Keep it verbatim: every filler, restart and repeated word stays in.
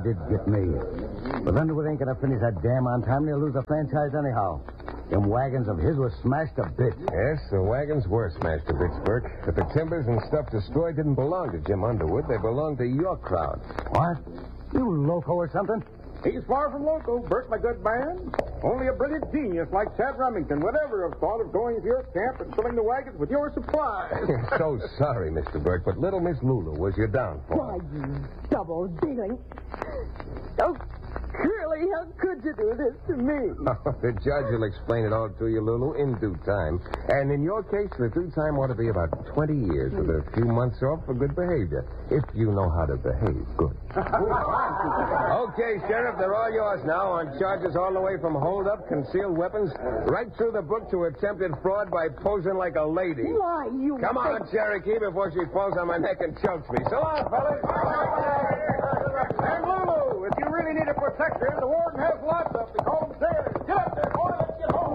did get me. But Underwood ain't gonna finish that dam on time, and he'll lose the franchise anyhow. Them wagons of his were smashed to bits. Yes, the wagons were smashed to bits, Burke. But the timbers and stuff destroyed didn't belong to Jim Underwood. They belonged to your crowd. What? You loco or something? He's far from loco, Bert, my good man. Only a brilliant genius like Chad Remington would ever have thought of going to your camp and filling the wagons with your supplies. So sorry, Mister Burke, but little Miss Lulu was your downfall. Why, you double-dealing. Oh, Curly, how could you do this to me? The judge will explain it all to you, Lulu, in due time. And in your case, the due time ought to be about twenty years with a few months off for good behavior. If you know how to behave, good. Okay, Sheriff, they're all yours now on charges all the way from hold-up, concealed weapons, right through the book to attempted fraud by posing like a lady. Why, you... Come on, Cherokee, before she falls on my neck and chokes me. So long, fellas. And Lulu, if you really need a protector, the warden has lots of them.